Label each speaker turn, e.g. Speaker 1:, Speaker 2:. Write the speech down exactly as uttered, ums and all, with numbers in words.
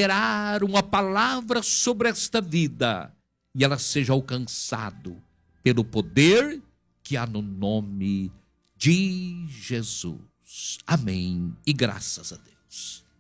Speaker 1: liberar uma palavra sobre esta vida e ela seja alcançado pelo poder que há no nome de Jesus. Amém e graças a Deus.